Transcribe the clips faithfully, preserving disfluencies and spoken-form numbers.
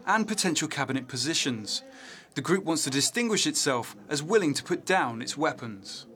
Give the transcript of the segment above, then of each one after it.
and potential cabinet positions. The group wants to distinguish itself as willing to put down its weapons.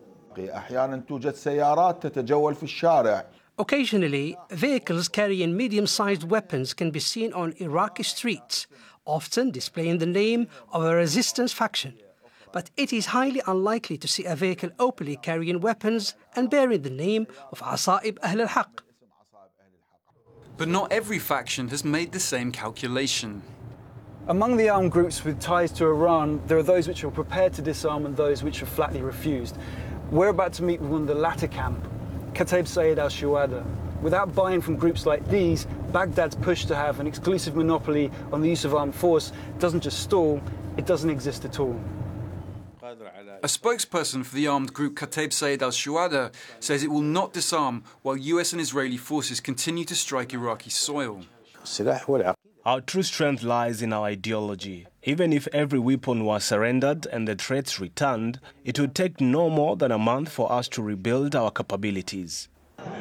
Occasionally, vehicles carrying medium-sized weapons can be seen on Iraqi streets, often displaying the name of a resistance faction. But it is highly unlikely to see a vehicle openly carrying weapons and bearing the name of Asa'ib Ahl al-Haq. But not every faction has made the same calculation. Among the armed groups with ties to Iran, there are those which are prepared to disarm and those which are flatly refused. We're about to meet with one of the latter camp, Kataib Sayyid al-Shuhada. Without buying from groups like these, Baghdad's push to have an exclusive monopoly on the use of armed force doesn't just stall, it doesn't exist at all. A spokesperson for the armed group Kataib Sayyid al-Shuhada says it will not disarm while U S and Israeli forces continue to strike Iraqi soil. Our true strength lies in our ideology. Even if every weapon was surrendered and the threats returned, it would take no more than a month for us to rebuild our capabilities.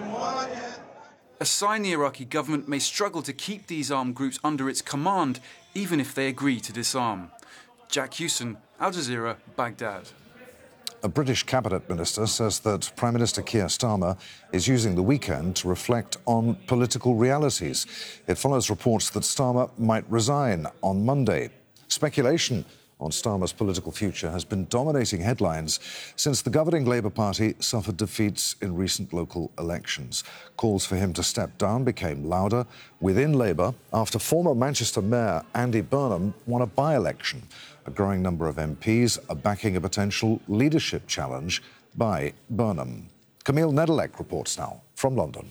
A Sunni Iraqi government may struggle to keep these armed groups under its command, even if they agree to disarm. Jack Hewson, Al Jazeera, Baghdad. A British cabinet minister says that Prime Minister Keir Starmer is using the weekend to reflect on political realities. It follows reports that Starmer might resign on Monday. Speculation on Starmer's political future has been dominating headlines since the governing Labour Party suffered defeats in recent local elections. Calls for him to step down became louder within Labour after former Manchester Mayor Andy Burnham won a by-election. A growing number of M Ps are backing a potential leadership challenge by Burnham. Camille Nedelec reports now from London.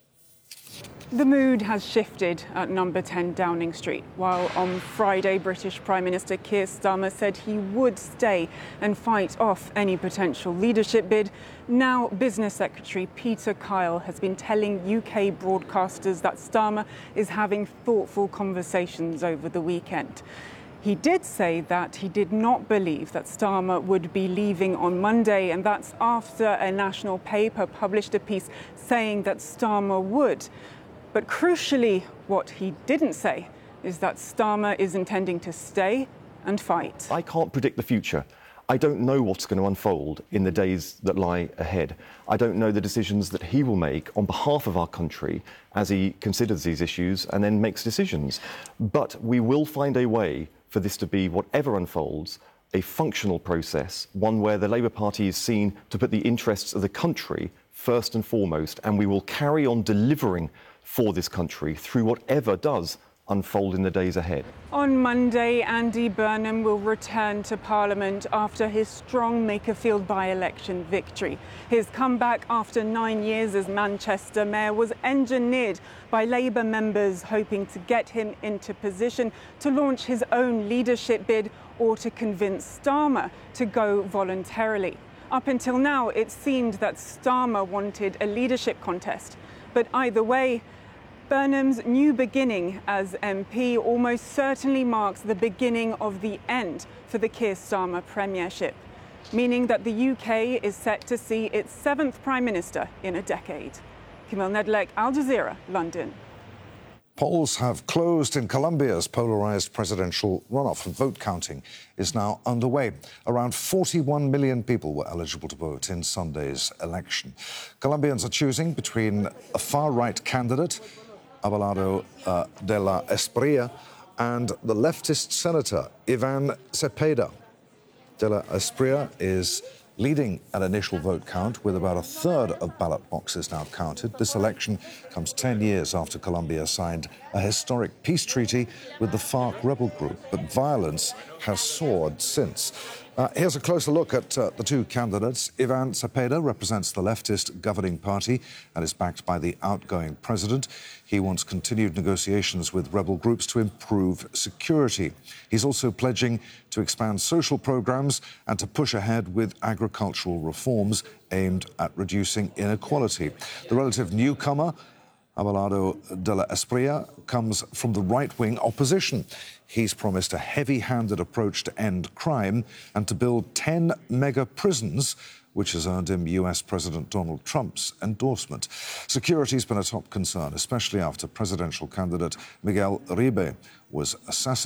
The mood has shifted at number ten Downing Street. While on Friday, British Prime Minister Keir Starmer said he would stay and fight off any potential leadership bid, now Business Secretary Peter Kyle has been telling U K broadcasters that Starmer is having thoughtful conversations over the weekend. He did say that he did not believe that Starmer would be leaving on Monday, and that's after a national paper published a piece saying that Starmer would. But crucially, what he didn't say is that Starmer is intending to stay and fight. I can't predict the future. I don't know what's going to unfold in the days that lie ahead. I don't know the decisions that he will make on behalf of our country as he considers these issues and then makes decisions. But we will find a way for this to be, whatever unfolds, a functional process, one where the Labour Party is seen to put the interests of the country first and foremost, and we will carry on delivering for this country through whatever does unfold in the days ahead. On Monday, Andy Burnham will return to Parliament after his strong Makerfield by-election victory. His comeback after nine years as Manchester Mayor was engineered by Labour members hoping to get him into position to launch his own leadership bid or to convince Starmer to go voluntarily. Up until now, it seemed that Starmer wanted a leadership contest. But either way, Burnham's new beginning as M P almost certainly marks the beginning of the end for the Keir Starmer premiership, meaning that the U K is set to see its seventh Prime Minister in a decade. Camille Nedelec, Al Jazeera, London. Polls have closed in Colombia's polarised presidential runoff, and vote counting is now underway. Around forty-one million people were eligible to vote in Sunday's election. Colombians are choosing between a far-right candidate, Abelardo uh, de la Espriella, and the leftist senator, Ivan Cepeda. De la Espriella is leading an initial vote count with about a third of ballot boxes now counted. This election comes ten years after Colombia signed a historic peace treaty with the FARC rebel group, but violence has soared since. Uh, here's a closer look at uh, the two candidates. Ivan Cepeda represents the leftist governing party and is backed by the outgoing president. He wants continued negotiations with rebel groups to improve security. He's also pledging to expand social programs and to push ahead with agricultural reforms aimed at reducing inequality. The relative newcomer, Abelardo de la Espriella, comes from the right-wing opposition. He's promised a heavy-handed approach to end crime and to build ten mega prisons, which has earned him U S President Donald Trump's endorsement. Security's been a top concern, especially after presidential candidate Miguel Uribe was assassinated.